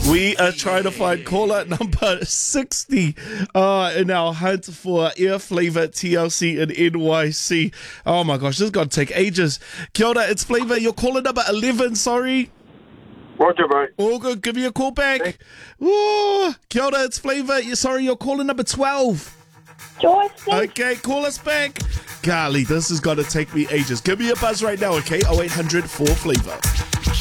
We are trying to find caller number 60 in our hunt for Air Flavour TLC in NYC. Oh my gosh, this is going to take ages. Kia ora, it's Flavour. You're caller number 11, sorry. Roger, mate. All good, give me a call back. Ooh, kia ora, it's Flavour. Sorry, you're caller number 12. Joyce. Okay, call us back. Golly, this is going to take me ages. Give me a buzz right now, okay? 0800 4 Flavour.